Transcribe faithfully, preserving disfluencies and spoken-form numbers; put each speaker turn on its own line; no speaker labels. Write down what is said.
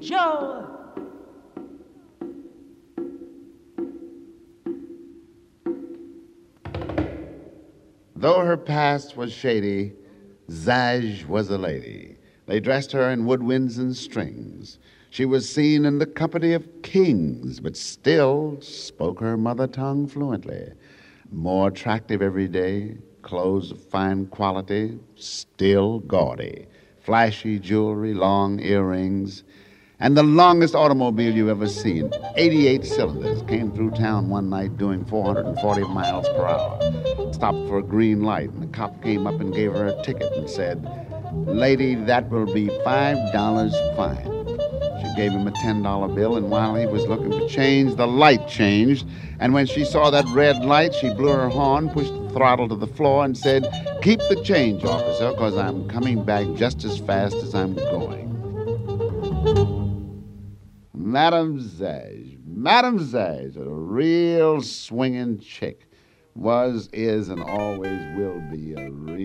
Joe.
Though her past was shady, Zage was a lady. They dressed her in woodwinds and strings. She was seen in the company of kings, but still spoke her mother tongue fluently. More attractive every day, clothes of fine quality, still gaudy. Flashy jewelry, long earrings, and the longest automobile you've ever seen, eighty-eight cylinders, came through town one night doing four hundred forty miles per hour. Stopped for a green light, and the cop came up and gave her a ticket and said, "Lady, that will be five dollars fine." She gave him a ten dollar bill, and while he was looking for change, the light changed. And when she saw that red light, she blew her horn, pushed the throttle to the floor, and said, "Keep the change, officer, because I'm coming back just as fast as I'm going." Madame Zage, Madame Zage, a real swinging chick, was, is, and always will be a real